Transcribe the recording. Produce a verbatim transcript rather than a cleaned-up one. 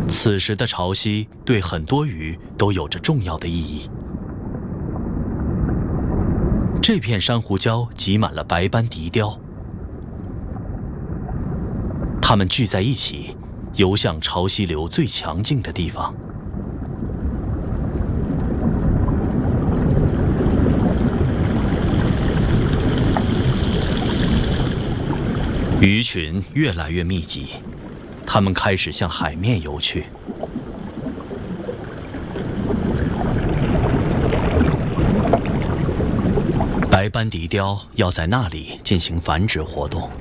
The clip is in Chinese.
此时的潮汐对很多鱼都有着重要的意义。这片珊瑚礁挤满了白斑笛鲷，它们聚在一起，游向潮汐流最强劲的地方。鱼群越来越密集，它们开始向海面游去。白斑笛鲷要在那里进行繁殖活动。